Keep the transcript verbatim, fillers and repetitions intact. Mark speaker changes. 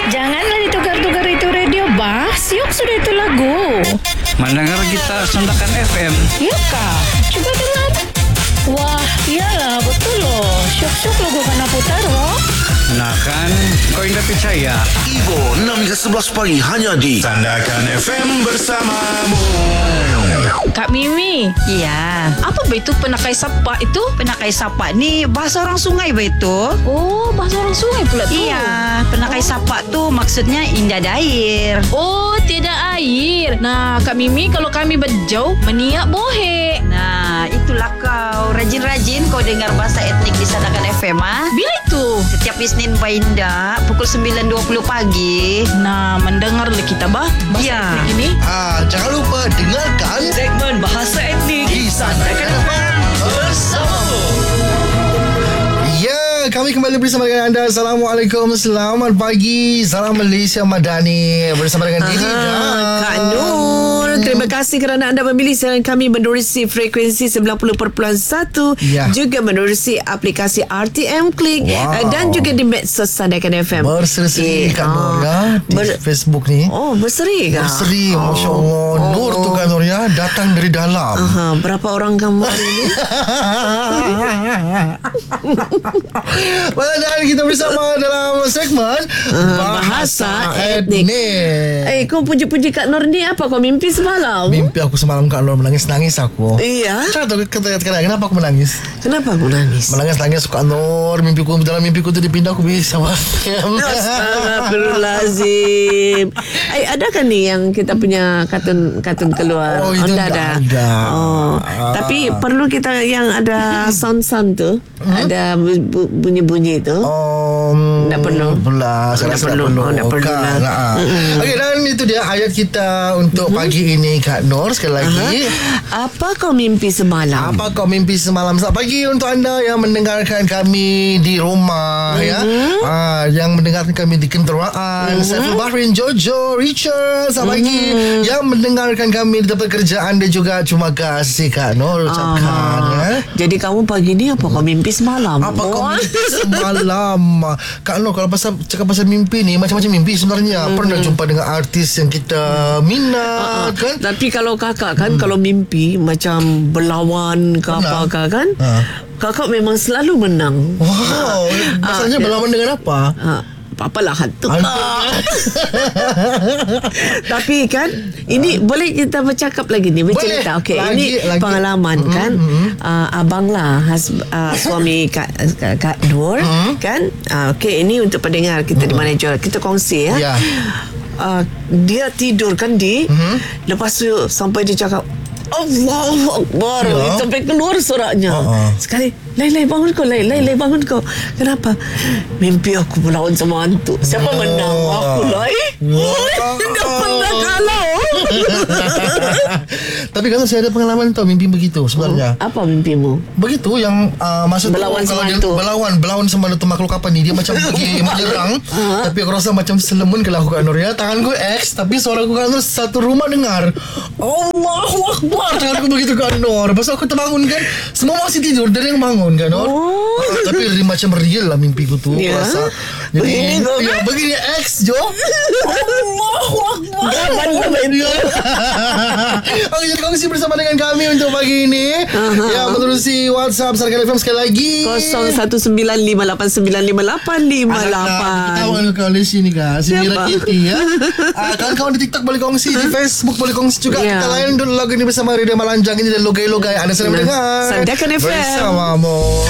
Speaker 1: Janganlah ditukar-tukar itu radio, bah. Siok sudah itu lagu.
Speaker 2: Mendengar kita Sandakan F M.
Speaker 1: Ya kah? Coba dengar. Wah, iyalah, betul loh. Syok-syok lagu kena putar, loh.
Speaker 2: Nah kan, kau indah percaya.
Speaker 3: Ibo enam hingga sebelas pagi hanya di Sandakan F M bersamamu.
Speaker 1: Kak Mimi.
Speaker 4: Iya. Apa begitu penakai sapa itu? Penakai sapa ni bahasa orang sungai begitu.
Speaker 1: Oh, bahasa orang sungai pula tu.
Speaker 4: Iya, penakai sapa tu maksudnya indah air.
Speaker 1: Oh, tidak air. Nah, Kak Mimi, kalau kami berjauh, meniak bohe.
Speaker 4: Nah, itulah kau. Rajin-rajin kau dengar bahasa etnik di Sandakan F M, ah.
Speaker 1: Bila itu?
Speaker 4: Setiap Isnin Bainda pukul sembilan dua puluh pagi.
Speaker 1: Nah, mendengarlah kita, bah. Bahasa
Speaker 4: Ya.
Speaker 1: etnik ini.
Speaker 3: Ah, jangan lupa dengarkan
Speaker 4: Segmen bahasa etnik
Speaker 3: di Sandakan F M bersamamu. Ya, kami kembali bersama dengan anda. Assalamualaikum, selamat pagi. Salam Malaysia Madani. Bersama dengan Dini dan
Speaker 5: Kak Nur, terima kasih kerana anda memilih siaran kami menerusi frekuensi sembilan puluh perpuluhan satu,
Speaker 3: Ya.
Speaker 5: juga menerusi aplikasi R T M Klik,
Speaker 3: Wow.
Speaker 5: uh, dan juga di medsos Sandakan F M.
Speaker 3: berseri-seri Kak Nur ya di
Speaker 5: ber-
Speaker 3: Facebook ni.
Speaker 5: Oh, berseri kah?
Speaker 3: Berseri, Masya Allah. Nur tu Kak Nur ya, datang dari dalam.
Speaker 5: Aha, berapa orang kamu hari ini?
Speaker 3: Dan kita bersama dalam segmen
Speaker 5: Bahasa Etnik.
Speaker 3: Etnik.
Speaker 5: Eh, kau puji-puji Kak Nur ni apa? Kau mimpi semalam?
Speaker 3: Mimpi aku semalam Kak Nur, menangis-nangis aku.
Speaker 5: Iya.
Speaker 3: Cakap tahu kata-kata kenapa aku menangis?
Speaker 5: Kenapa aku nangis?
Speaker 3: Menangis-nangis Kak Nur. Mimpiku, dalam mimpiku tu dipindah aku bisa.
Speaker 5: Astagfirullahalazim. Eh, ada kan ni yang kita punya kartun kartun keluar?
Speaker 3: Oh, itu
Speaker 5: dah
Speaker 3: tak ada.
Speaker 5: Oh,
Speaker 3: Ah.
Speaker 5: tapi perlu kita yang ada sound-sound tu, ada bu- bu- bunyi-bunyi tu.
Speaker 3: Um,
Speaker 5: Tak perlu.
Speaker 3: Pula Saya
Speaker 5: Tak
Speaker 3: rasa
Speaker 5: perlu.
Speaker 3: tak perlu
Speaker 5: Oh, tak perlu
Speaker 3: Kan,
Speaker 5: lah.
Speaker 3: lah. Okey, dan itu dia ayat kita untuk pagi ini Kak Nur. Sekali lagi,
Speaker 5: Apa kau mimpi semalam?
Speaker 3: apa kau mimpi semalam? Selamat pagi untuk anda yang mendengarkan kami di rumah, ya, ah, yang mendengarkan kami di kenderaan. Saiful Bahrin, Jojo, Richard. Selamat pagi yang mendengarkan kami di tempat kerjaan. Dan juga terima kasih Kak Nur ucapkan, ya.
Speaker 5: Ah, jadi kamu pagi ni apa kau mimpi semalam?
Speaker 3: Apa kau
Speaker 5: Oh.
Speaker 3: mimpi semalam? Kak Nur, kalau pasal cakap pasal mimpi ni, macam-macam mimpi sebenarnya. Pernah jumpa dengan artis yang kita minat, kan?
Speaker 5: Tapi kalau kakak kan, kalau mimpi macam berlawan ke
Speaker 3: Pernah.
Speaker 5: apa ke kan,
Speaker 3: Ha.
Speaker 5: kakak memang selalu menang.
Speaker 3: Wow, masalahnya
Speaker 5: Ah,
Speaker 3: berlawan dengan apa?
Speaker 5: Ha, apa-apalah hantu.
Speaker 3: Hantu.
Speaker 5: Tapi kan ini boleh kita bercakap lagi ni, bercerita. Okey,
Speaker 3: Lagi,
Speaker 5: ini
Speaker 3: lagi.
Speaker 5: pengalaman
Speaker 3: Mm-mm,
Speaker 5: kan.
Speaker 3: mm-mm.
Speaker 5: Uh, abang lah has, uh, suami Kak, Kak, Kak Nur kan. Uh, Okey, ini untuk pendengar kita di mana jual. Kita kongsi ya.
Speaker 3: Ya.
Speaker 5: Uh, dia tidur kan di. Lepas tu sampai dia cakap Allahu Akbar,
Speaker 3: Ya.
Speaker 5: sampai keluar suratnya.
Speaker 3: Ha-ha.
Speaker 5: Sekali, Lai, Lai bangun kau, Lai, Lai, Lai bangun kau. Kenapa? Mimpi aku berlawan sama hantu. Siapa
Speaker 3: Oh.
Speaker 5: menang? Aku, Lai.
Speaker 3: Wow.
Speaker 5: Dah pernah kalah.
Speaker 3: Tapi kalau saya ada pengalaman tau mimpi begitu sebenarnya.
Speaker 5: Apa mimpimu?
Speaker 3: Begitu yang uh, masa
Speaker 5: Berlawan
Speaker 3: tu, kalau
Speaker 5: sama
Speaker 3: dia
Speaker 5: hantu.
Speaker 3: berlawan berlawan sama tu makhluk apa ni, dia macam pergi menyerang. Tapi aku rasa macam selemun kalau aku Kak Nur ya. Tanganku X tapi suara aku Kak Nur satu rumah dengar. Allahu Akbar. Tanganku begitu Kak Nur. Pasal aku terbangun kan, semua masih tidur, dia yang bangun Kak Nur.
Speaker 5: Oh.
Speaker 3: Ah, tapi dia macam real lah mimpiku tu.
Speaker 5: Ya.
Speaker 3: Rasa. Jadi
Speaker 5: Begini kau
Speaker 3: ya,
Speaker 5: kan?
Speaker 3: begini X Jo. Allahu Akbar. Ya. Oke, jadi kongsi bersama dengan kami untuk pagi ini. Ya, menerusi WhatsApp Sandakan F M sekali lagi.
Speaker 5: kosong satu sembilan lima lapan sembilan lima lapan lima lapan.
Speaker 3: Tahu kau di sini kak, si Mira
Speaker 5: Siapa?
Speaker 3: Kitty ya. Ah, kawan-kawan di TikTok boleh kongsi, di Facebook boleh kongsi juga.
Speaker 5: Ya.
Speaker 3: Kita layan dulu lagu ini bersama Rida Malanjang ini dan logai-logai. Anda sedang mendengar
Speaker 5: Sandakan F M
Speaker 3: bersamamu.